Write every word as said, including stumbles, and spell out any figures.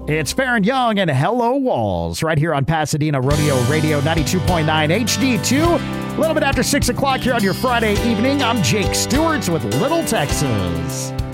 It's Farron Young and Hello Walls right here on Pasadena Rodeo Radio ninety-two point nine H D two. A little bit after six o'clock here on your Friday evening. I'm Jake Stewarts with Little Texas.